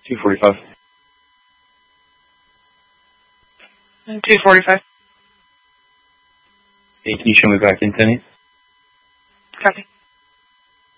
245. 245. Hey, can you show me back in 10? Copy.